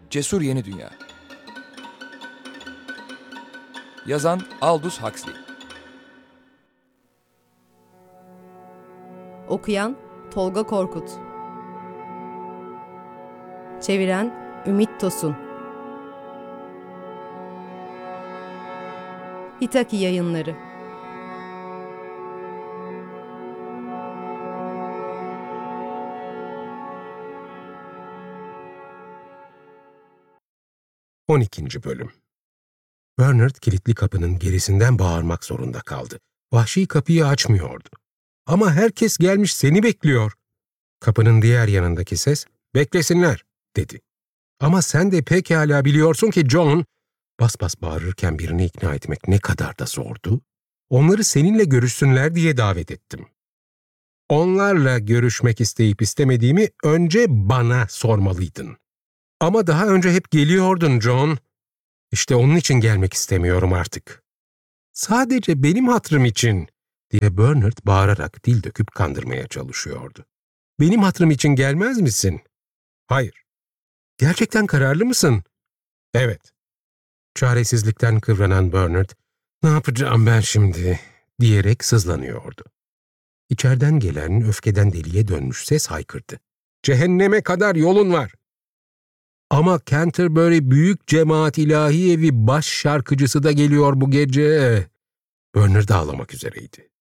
Cesur Yeni Dünya. Yazan Aldous Huxley. Okuyan Tolga Korkut. Çeviren Ümit Tosun. İtaki Yayınları. Bölüm. Bernard kilitli kapının gerisinden bağırmak zorunda kaldı. Vahşi kapıyı açmıyordu. Ama herkes gelmiş seni bekliyor. Kapının diğer yanındaki ses, beklesinler, dedi. Ama sen de pekala biliyorsun ki John, bas bas bağırırken birini ikna etmek ne kadar da zordu. Onları seninle görüşsünler diye davet ettim. Onlarla görüşmek isteyip istemediğimi önce bana sormalıydın. Ama daha önce hep geliyordun John. İşte onun için gelmek istemiyorum artık. Sadece benim hatırım için, diye Bernard bağırarak dil döküp kandırmaya çalışıyordu. Benim hatırım için gelmez misin? Hayır. Gerçekten kararlı mısın? Evet. Çaresizlikten kıvranan Bernard, ne yapacağım ben şimdi, diyerek sızlanıyordu. İçeriden gelen öfkeden deliye dönmüş ses haykırdı. Cehenneme kadar yolun var. Ama Canterbury Büyük Cemaat İlahi Evi baş şarkıcısı da geliyor bu gece. Bernard ağlamak üzereydi.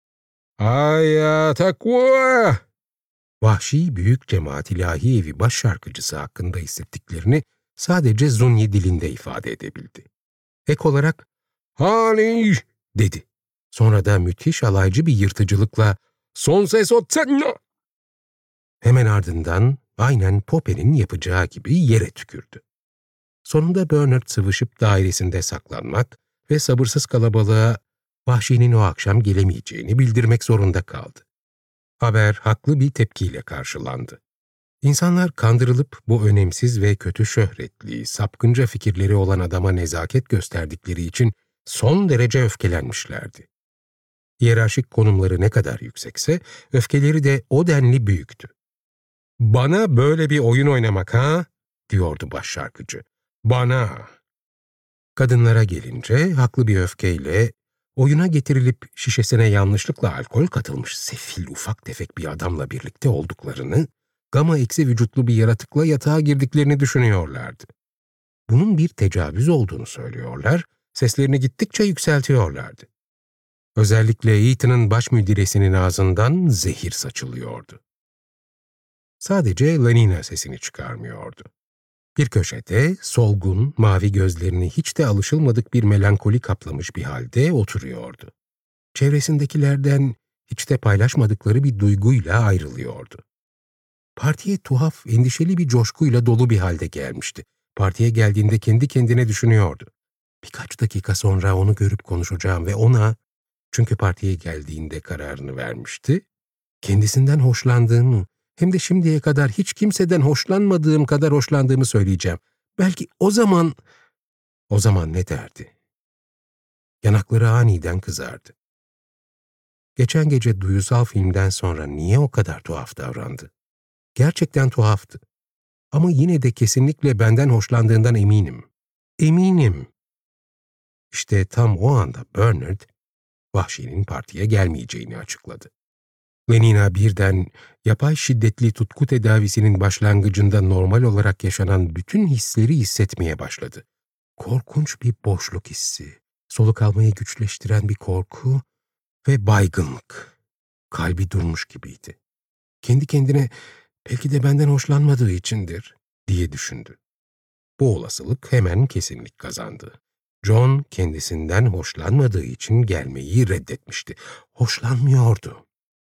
Hayya takva! Vahşi Büyük Cemaat İlahi Evi baş şarkıcısı hakkında hissettiklerini sadece Zunyi dilinde ifade edebildi. Ek olarak, hani, dedi. Sonra da müthiş alaycı bir yırtıcılıkla, son ses o tenno! Hemen ardından, aynen Popper'in yapacağı gibi yere tükürdü. Sonunda Bernard sıvışıp dairesinde saklanmak ve sabırsız kalabalığa Vahşi'nin o akşam gelemeyeceğini bildirmek zorunda kaldı. Haber haklı bir tepkiyle karşılandı. İnsanlar kandırılıp bu önemsiz ve kötü şöhretli, sapkınca fikirleri olan adama nezaket gösterdikleri için son derece öfkelenmişlerdi. Hiyerarşik konumları ne kadar yüksekse, öfkeleri de o denli büyüktü. Bana böyle bir oyun oynamak ha? Diyordu başşarkıcı. Bana. Kadınlara gelince haklı bir öfkeyle oyuna getirilip şişesine yanlışlıkla alkol katılmış sefil ufak tefek bir adamla birlikte olduklarını, gama eksi vücutlu bir yaratıkla yatağa girdiklerini düşünüyorlardı. Bunun bir tecavüz olduğunu söylüyorlar, seslerini gittikçe yükseltiyorlardı. Özellikle Eton'un baş müdiresinin ağzından zehir saçılıyordu. Sadece Lenina sesini çıkarmıyordu. Bir köşede solgun, mavi gözlerini hiç de alışılmadık bir melankoli kaplamış bir halde oturuyordu. Çevresindekilerden hiç de paylaşmadıkları bir duyguyla ayrılıyordu. Partiye tuhaf, endişeli bir coşkuyla dolu bir halde gelmişti. Partiye geldiğinde kendi kendine düşünüyordu. Birkaç dakika sonra onu görüp konuşacağım ve ona, çünkü partiye geldiğinde kararını vermişti, kendisinden hoşlandığımı, hem de şimdiye kadar hiç kimseden hoşlanmadığım kadar hoşlandığımı söyleyeceğim. Belki o zaman ne derdi? Yanakları aniden kızardı. Geçen gece duyusal filmden sonra niye o kadar tuhaf davrandı? Gerçekten tuhaftı. Ama yine de kesinlikle benden hoşlandığından eminim. Eminim. İşte tam o anda Bernard, Vahşi'nin partiye gelmeyeceğini açıkladı. Lenina birden yapay şiddetli tutku tedavisinin başlangıcında normal olarak yaşanan bütün hisleri hissetmeye başladı. Korkunç bir boşluk hissi, soluk almayı güçleştiren bir korku ve baygınlık. Kalbi durmuş gibiydi. Kendi kendine belki de benden hoşlanmadığı içindir diye düşündü. Bu olasılık hemen kesinlik kazandı. John kendisinden hoşlanmadığı için gelmeyi reddetmişti. Hoşlanmıyordu.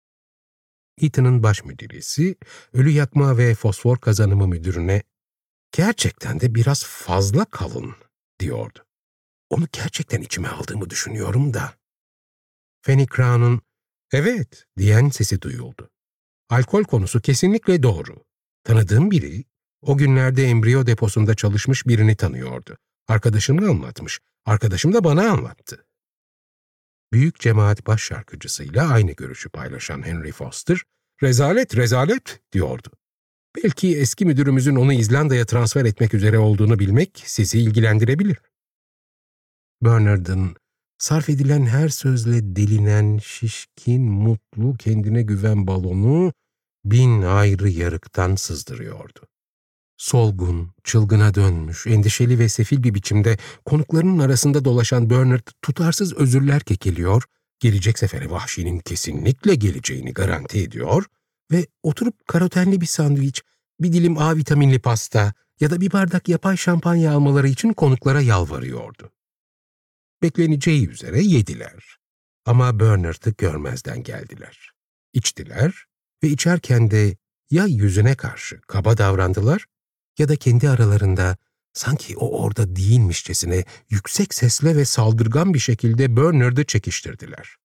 Eton'un baş müdirisi, ölü yakma ve fosfor kazanımı müdürüne gerçekten de biraz fazla kalın diyordu. Onu gerçekten içime aldığımı düşünüyorum da. Fanny Crown'un evet diyen sesi duyuldu. Alkol konusu kesinlikle doğru. Tanıdığım biri, o günlerde embriyo deposunda çalışmış birini tanıyordu. Arkadaşımı anlatmış. Arkadaşım da bana anlattı. Büyük Cemaat baş şarkıcısıyla aynı görüşü paylaşan Henry Foster, rezalet, rezalet diyordu. Belki eski müdürümüzün onu İzlanda'ya transfer etmek üzere olduğunu bilmek sizi ilgilendirebilir. Bernard'ın sarf edilen her sözle delinen, şişkin, mutlu, kendine güven balonu 1000 ayrı yarıktan sızdırıyordu. Solgun, çılgına dönmüş, endişeli ve sefil bir biçimde konuklarının arasında dolaşan Bernard tutarsız özürler kekeliyor, gelecek sefere Vahşi'nin kesinlikle geleceğini garanti ediyor ve oturup karotenli bir sandviç, bir dilim A vitaminli pasta ya da bir bardak yapay şampanya almaları için konuklara yalvarıyordu. Bekleneceği üzere yediler. Ama Bernard'ı görmezden geldiler. İçtiler ve içerken de ya yüzüne karşı kaba davrandılar ya da kendi aralarında sanki o orada değilmişçesine yüksek sesle ve saldırgan bir şekilde Bernard'ı çekiştirdiler.